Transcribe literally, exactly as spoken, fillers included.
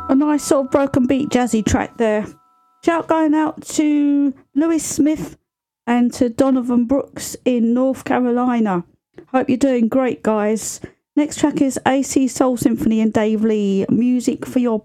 A nice sort of broken beat jazzy track there. Shout going out to Lewis Smith and to Donovan Brooks in North Carolina. Hope you're doing great, guys. Next track is A C Soul Symphony and Dave Lee, Music for Your